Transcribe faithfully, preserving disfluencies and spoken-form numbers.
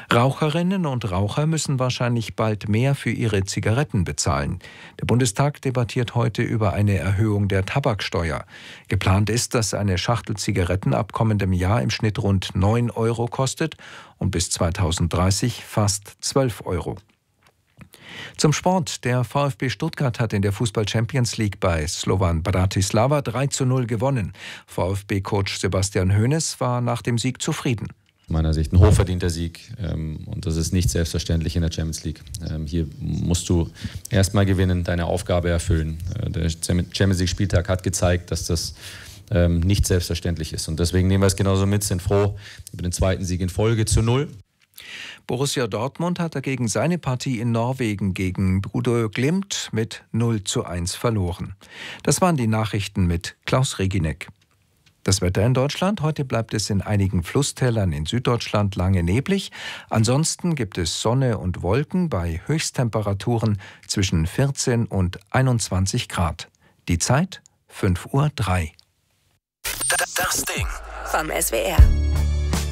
Raucherinnen und Raucher müssen wahrscheinlich bald mehr für ihre Zigaretten bezahlen. Der Bundestag debattiert heute über eine Erhöhung der Tabaksteuer. Geplant ist, dass eine Schachtel Zigaretten ab kommendem Jahr im Schnitt rund neun Euro kostet und bis zweitausenddreißig fast zwölf Euro. Zum Sport. Der VfB Stuttgart hat in der Fußball-Champions League bei Slovan Bratislava drei zu null gewonnen. VfB-Coach Sebastian Hoeneß war nach dem Sieg zufrieden. Aus meiner Sicht ein hochverdienter Sieg, und das ist nicht selbstverständlich in der Champions League. Hier musst du erstmal gewinnen, deine Aufgabe erfüllen. Der Champions League-Spieltag hat gezeigt, dass das nicht selbstverständlich ist, und deswegen nehmen wir es genauso mit, sind froh über den zweiten Sieg in Folge zu null. Borussia Dortmund hat dagegen seine Partie in Norwegen gegen Bodø Glimt mit null zu eins verloren. Das waren die Nachrichten mit Klaus Reginek. Das Wetter in Deutschland. Heute bleibt es in einigen Flusstälern in Süddeutschland lange neblig. Ansonsten gibt es Sonne und Wolken bei Höchsttemperaturen zwischen vierzehn und einundzwanzig Grad. Die Zeit fünf Uhr drei. Das Ding vom S W R.